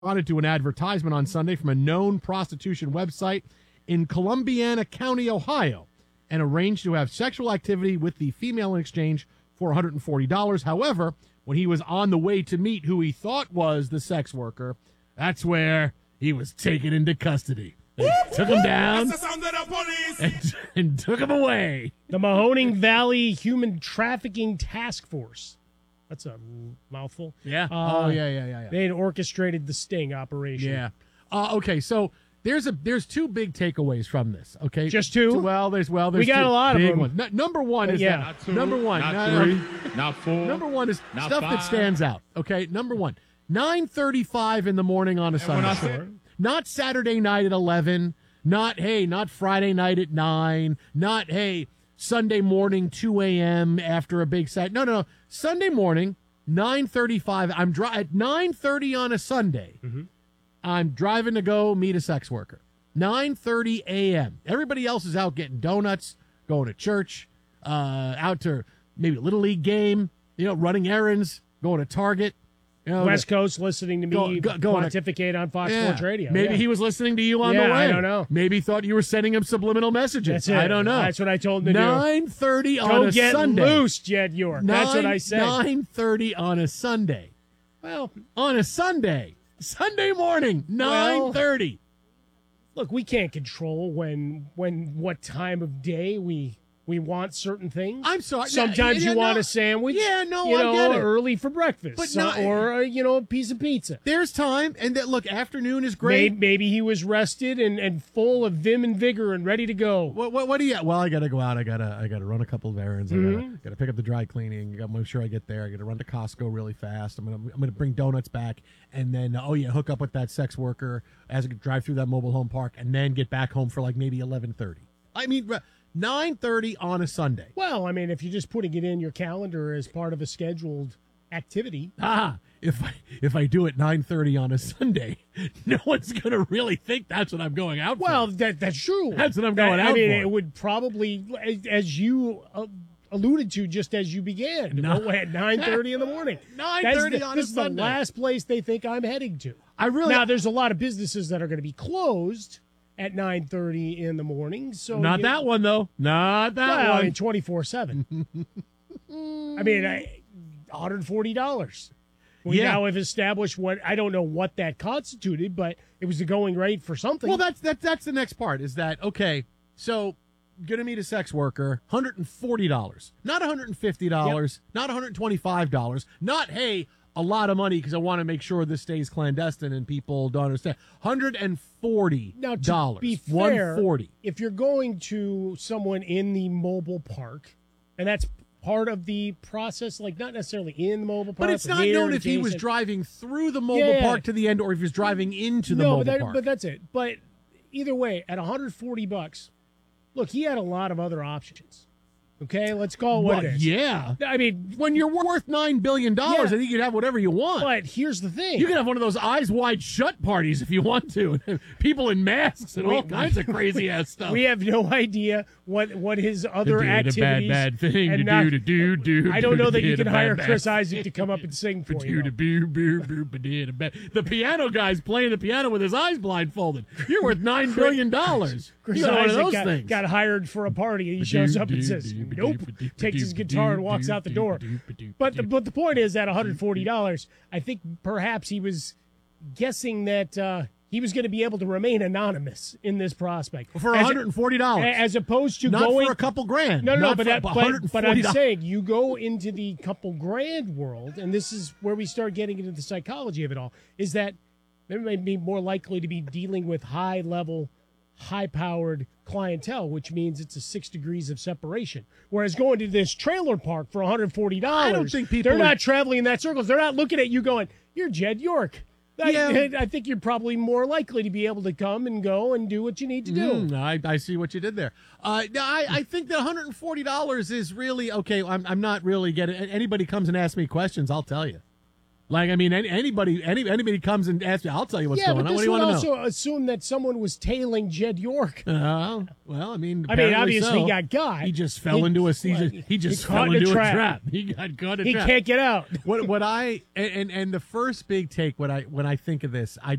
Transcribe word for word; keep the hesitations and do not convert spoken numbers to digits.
responded to an advertisement on Sunday from a known prostitution website in Columbiana County, Ohio, and arranged to have sexual activity with the female in exchange for one hundred forty dollars. However, when he was on the way to meet who he thought was the sex worker, that's where he was taken into custody. They took him down That's the sound of the police. and, and took him away. The Mahoning Valley Human Trafficking Task Force. That's a mouthful. Yeah. Uh, oh, yeah, yeah, yeah, yeah. They had orchestrated the sting operation. Yeah. Uh, okay, so there's a there's two big takeaways from this. Okay, Just two? Well, there's well, there's We got two a lot of big them. ones. No, number one is Yeah. that, Not two, number one, not no, no, three, not four. number one is not stuff that five. stands out. Okay, number one, nine thirty-five in the morning on a And when Sunday, I said- not Saturday night at eleven, not hey, not Friday night at nine, not hey, Sunday morning two a.m. after a big set. No, no, no, Sunday morning. nine thirty-five. I'm dri- at nine thirty on a Sunday. Mm-hmm. I'm driving to go meet a sex worker. nine thirty a.m. Everybody else is out getting donuts, going to church, uh, out to maybe a little league game, you know, running errands, going to Target. You know, West Coast listening to me Go- go- going to- pontificate on Fox yeah. Sports Radio. Maybe yeah. he was listening to you on Yeah, the way. I don't know. Maybe he thought you were sending him subliminal messages. That's it. I don't know. That's what I told him to nine thirty do. on Don't a get Sunday. loose, Jed York. That's what I said. nine thirty on a Sunday. Well, on a Sunday. Sunday morning, nine thirty. Look, we can't control when when what time of day we we want certain things. I'm sorry. Sometimes Yeah, you yeah, want no. a sandwich. Yeah, no, you I know, get it. early for breakfast, But so- not- or uh, you know, a piece of pizza. There's time, and that look, afternoon is great. Maybe, maybe he was rested and, and full of vim and vigor and ready to go. What, what, what do you? Well, I gotta go out. I gotta, I gotta run a couple of errands. I Mm-hmm. gotta, gotta pick up the dry cleaning. I gotta make sure I get there. I gotta run to Costco really fast. I'm gonna, I'm gonna bring donuts back, and then oh yeah, hook up with that sex worker as I drive through that mobile home park, and then get back home for like maybe eleven thirty. I mean, nine thirty on a Sunday. Well, I mean, if you're just putting it in your calendar as part of a scheduled activity. Ah, if I if I do it nine thirty on a Sunday, no one's gonna really think that's what I'm going out for. Well, that that's true. That's what I'm That- going I out mean, for. it would probably, as- as you uh, alluded to just as you began, to No. go at nine thirty in the morning. nine That's thirty the- on a This is the Sunday. last place they think I'm heading to. I really Now, there's a lot of businesses that are going to be closed at nine thirty in the morning. So not you- that one though. Not that Well, I one. mean, twenty-four seven. I mean, I, one hundred forty dollars. We Yeah. now have established what, I don't know what that constituted, but it was the going rate for something. Well, that's that, that's the next part. Is that okay? So, gonna meet a sex worker, one hundred and forty dollars, not one hundred and fifty dollars, not one hundred and twenty-five dollars, not hey, a lot of money because I want to make sure this stays clandestine and people don't understand. one hundred and forty Now, to dollars, be fair, one hundred forty. if you're going to someone in the mobile park, and that's part of the process, like not necessarily in the mobile park, But it's not near, known if he was adjacent. driving through the mobile Yeah, yeah. park to the end or if he was driving into the no, mobile but, that, park. but that's it. But either way, at one hundred forty bucks, look, he had a lot of other options. Okay, let's call it what Well, it is. yeah. I mean, When you're worth nine billion dollars, Yeah. I think you'd have whatever you want. but here's the thing. You can have one of those eyes wide shut parties if you want to. People in masks and We- all kinds of crazy ass stuff. We have no idea what what his other To do activities. the bad, bad thing and to not- do, to do, do. I don't know that you do can the hire bad, Chris bad Isaac to come up and sing for do you. the boo, boo, boo, ba, dee, da, ba. The piano guy's playing the piano with his eyes blindfolded. You're worth nine billion dollars. Chris You got one of Isaac those got, things. got hired for a party, and he shows up and says, "Nope." Takes his guitar and walks out the door. But the, but the point is, at one hundred forty dollars, I think perhaps he was guessing that uh, he was going to be able to remain anonymous in this prospect For As- one hundred forty dollars. as opposed to Not going for a couple grand. No, no, no, Not but, for that, but, but I'm one hundred forty dollars. saying you go into the couple grand world, and this is where we start getting into the psychology of it all, is that they may be more likely to be dealing with high-level, high-powered clientele, which means it's a six degrees of separation. Whereas going to this trailer park for one hundred forty dollars, I don't think people they're are- not traveling in that circles. They're not looking at you going, "You're Jed York." I, Yeah. I think you're probably more likely to be able to come and go and do what you need to do. Mm, I, I see what you did there. Uh, no, I, I think that one hundred forty dollars is really okay. I'm, I'm not really getting. Anybody comes and asks me questions, I'll tell you. Like, I mean, any, anybody any, anybody comes and asks me, I'll tell you what's yeah, going but on. What this do you would want to know? also assume that someone was tailing Jed York. Uh, well, I mean, I mean, apparently obviously so. he got got. He just fell He- into a he well, just, he just he caught fell in a into a trap. trap. He got caught in a He trap. can't get out. What what I and and the first big take when I when I think of this, I